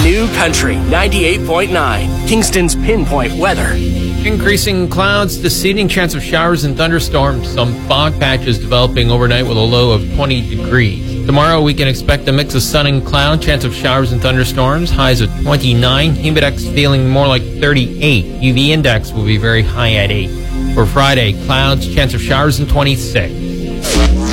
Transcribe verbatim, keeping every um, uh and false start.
New Country ninety-eight point nine, Kingston's pinpoint weather. Increasing clouds, deceiving chance of showers and thunderstorms. Some fog patches developing overnight with a low of twenty degrees. Tomorrow we can expect a mix of sun and cloud, chance of showers and thunderstorms, highs of twenty-nine. Humidex feeling more like thirty-eight. U V index will be very high at eight. For Friday, clouds, chance of showers and twenty-six.